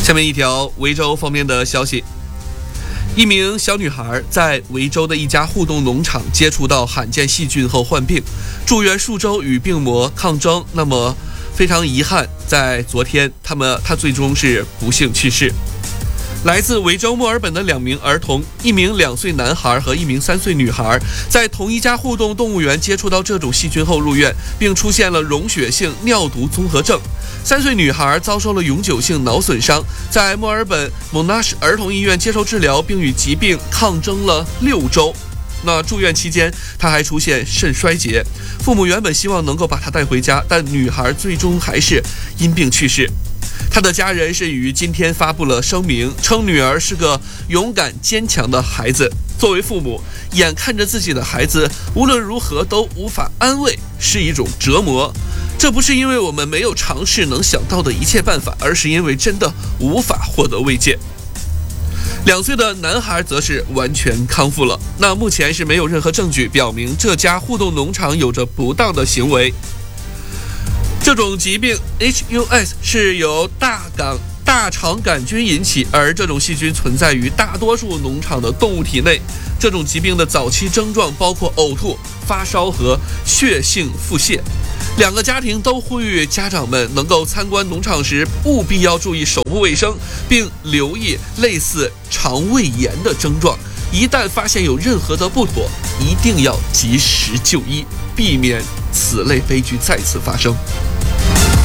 下面一条维州方面的消息，一名小女孩在维州的一家互动农场接触到罕见细菌后患病，住院数周与病魔抗争。那么非常遗憾，在昨天她最终是不幸去世。来自维州墨尔本的2名儿童，一名2岁男孩和一名3岁女孩，在同一家互动动物园接触到这种细菌后入院，并出现了溶血性尿毒综合症。3岁女孩遭受了永久性脑损伤，在墨尔本 Monash 儿童医院接受治疗，并与疾病抗争了6周。那住院期间，她还出现肾衰竭，父母原本希望能够把她带回家，但女孩最终还是因病去世。她的家人是于今天发布了声明，称女儿是个勇敢坚强的孩子。作为父母，眼看着自己的孩子无论如何都无法安慰，是一种折磨。这不是因为我们没有尝试能想到的一切办法，而是因为真的无法获得慰藉。2岁的男孩则是完全康复了。那目前是没有任何证据表明这家互动农场有着不当的行为。这种疾病 HUS 是由大肠杆菌引起，而这种细菌存在于大多数农场的动物体内。这种疾病的早期症状包括呕吐、发烧和血性腹泻。2个家庭都呼吁家长们能够参观农场时务必要注意手部卫生，并留意类似肠胃炎的症状。一旦发现有任何的不妥，一定要及时就医，避免此类悲剧再次发生。